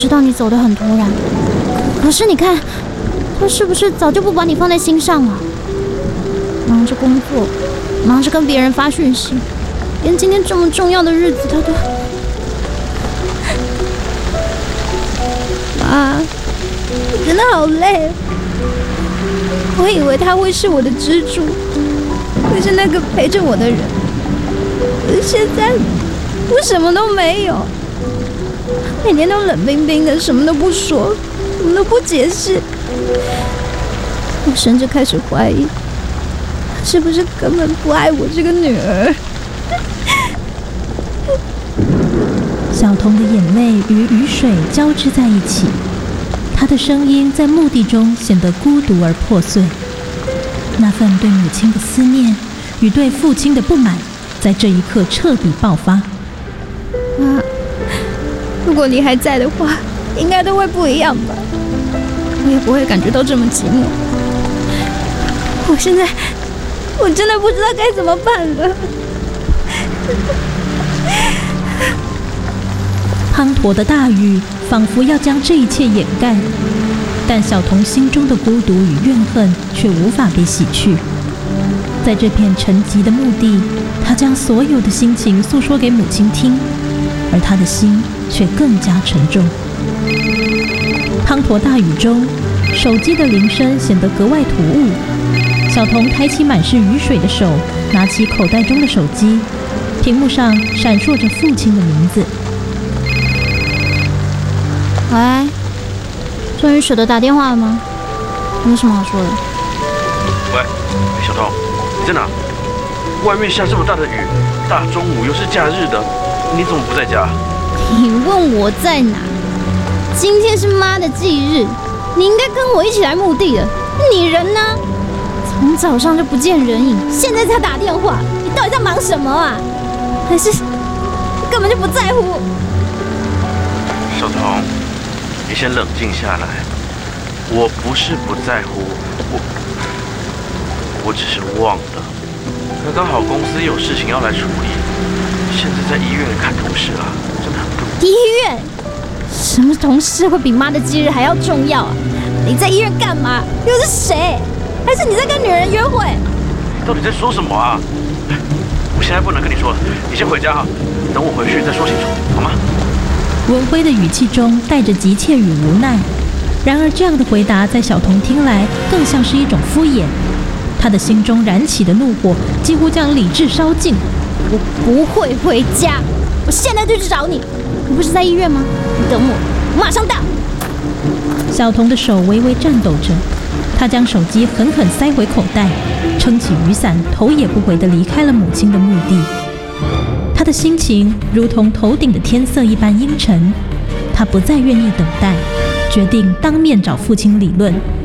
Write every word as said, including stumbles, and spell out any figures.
知道你走得很突然，可是你看，他是不是早就不把你放在心上了？忙着工作，忙着跟别人发讯息，连今天这么重要的日子他都……妈，我真的好累。我以为他会是我的支柱，会是那个陪着我的人，可是现在我什么都没有。每天都冷冰冰的，什么都不说，什么都不解释。我甚至开始怀疑，他是不是根本不爱我这个女儿。 小童的眼泪与雨水交织在一起，她的声音在墓地中显得孤独而破碎。那份对母亲的思念与对父亲的不满，在这一刻彻底爆发。 妈，如果你还在的话，应该都会不一样吧？我也不会感觉到这么寂寞。我现在，我真的不知道该怎么办了。 滂沱的大雨仿佛要将这一切掩盖，但小童心中的孤独与怨恨却无法被洗去。在这片沉寂的墓地，他将所有的心情诉说给母亲听，而他的心却更加沉重。滂沱大雨中，手机的铃声显得格外突兀。小童抬起满是雨水的手，拿起口袋中的手机，屏幕上闪烁着父亲的名字。 喂，终于舍得打电话了吗？有什么好说的？ 喂，小童，你在哪？外面下这么大的雨，大中午又是假日的，你怎么不在家？ 你问我在哪？今天是妈的忌日，你应该跟我一起来墓地的。你人呢？从早上就不见人影，现在才打电话，你到底在忙什么啊？还是根本就不在乎？ 小童，你先冷静下来。我不是不在乎，我我只是忘了。可刚好公司有事情要来处理，现在在医院看同事啊，真的很不…… 医院？什么同事会比妈的忌日还要重要啊？你在医院干嘛？又是谁？还是你在跟女人约会？ 你到底在说什么啊？我现在不能跟你说了，你先回家哈，等我回去再说清楚，好吗？ 文辉的语气中带着急切与无奈，然而这样的回答在小童听来更像是一种敷衍。他的心中燃起的怒火几乎将理智烧尽。 我不会回家，我现在就去找你。你不是在医院吗？你等我，我马上到。 小童的手微微颤抖着，他将手机狠狠塞回口袋，撑起雨伞，头也不回地离开了母亲的墓地。他的心情如同头顶的天色一般阴沉，他不再愿意等待，决定当面找父亲理论。